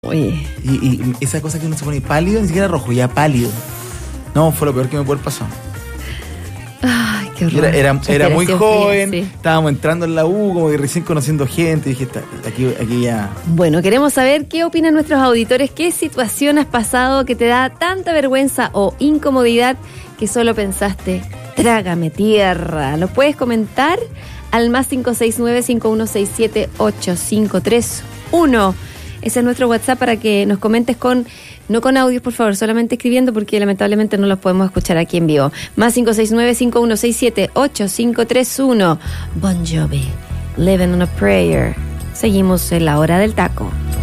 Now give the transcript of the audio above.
Oye. Y esa cosa que uno se pone pálido, ni siquiera rojo, ya pálido. No, fue lo peor que me pudo haber pasado. Ay, qué horror. Era muy joven, fría, sí. Estábamos entrando en la U, como que recién conociendo gente, y dije, aquí ya... Bueno, queremos saber qué opinan nuestros auditores, qué situación has pasado que te da tanta vergüenza o incomodidad que solo pensaste, trágame tierra. ¿Lo puedes comentar? Al más 569-5167-8531. Ese es nuestro WhatsApp para que nos comentes no con audios, por favor, solamente escribiendo, porque lamentablemente no los podemos escuchar aquí en vivo. Más 569-5167-8531. Bon Jovi, Living on a Prayer. Seguimos en la hora del taco.